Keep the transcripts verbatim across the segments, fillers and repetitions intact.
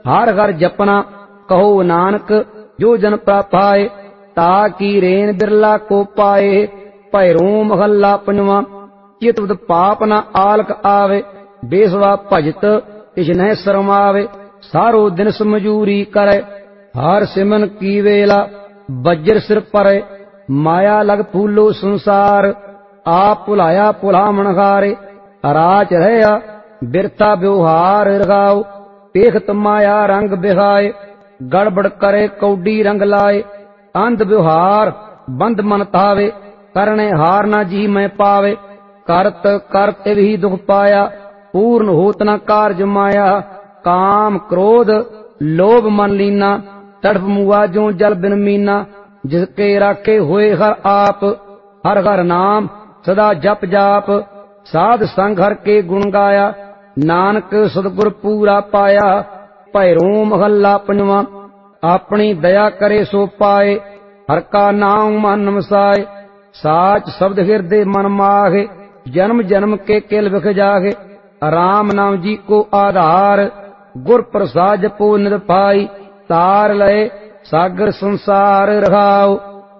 हर घर जपना कहो नानक जो जन प्रापाए ताकि रेन बिरला को पाए। भैरो महला पंजवा चित पाप न आलक आवे बेसवा भजत तिस नह शरमावे। सारो दिन समजूरी करे हार सिमन की वेला बज्र सिर परे। माया लग फूलो संसार आप भुलाया भुलामण हारे। राज रहा बिरथा व्यवहार रगाओ पेखत माया रंग बिहाए। गड़बड़ करे कौडी रंग लाए अंध व्यवहार बंद मन तावे। करने हार न जी मैं पावे करत करत भी दुख पाया। पूर्ण होत न कार्य माया काम क्रोध लोभ मन लीना। तड़प मुआ जो जल बिन मीना जिसके राखे हुए हर आप। हर हर नाम सदा जप जाप साध संग हर के गुण गाया। नानक सतगुर पूरा पाया। भैरो महला पंजवा अपनी दया करे सो पाए। हर का नाम मन वसाए साच शब्द हृदय मन माहे। जन्म जन्म के किल बिख जागे राम नाम जी को आधार। गुर प्रसाद जपो नित पाई तार लय सागर संसार रहाओ।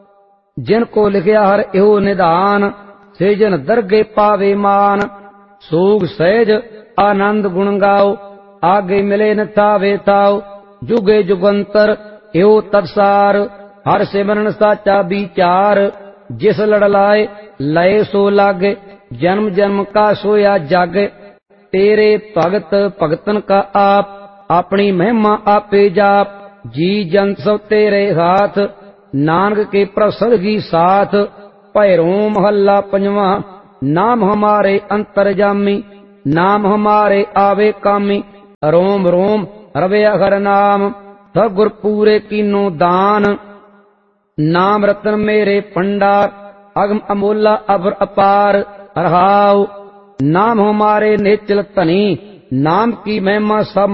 जिनको लिखया हर एहो निधान से जन दरगे पावे मान। सोग सहज आनंद गुण गाओ आगे मिले न थावे ताओ। जुगे जुगंतर एहो तत्सार हर सिमरन साचा विचार। जिस लड़ लाए लय सो लागे जन्म जन्म का सोया जागे। तेरे भगत भगतन का आप अपनी महिमा आपे जाप। जी जन सब तेरे हाथ नानक के प्रसद की साथ। भैरो महला पंजवा नाम हमारे अंतर्जामी नाम हमारे आवे कामी। रोम रोम रवे हर नाम सगुर पूरे कीनो दान। नाम रतन मेरे भंडार अगम अमोला अबर अपार। रहाओ नाम हमारे नेचल धनी नाम की महिमा सब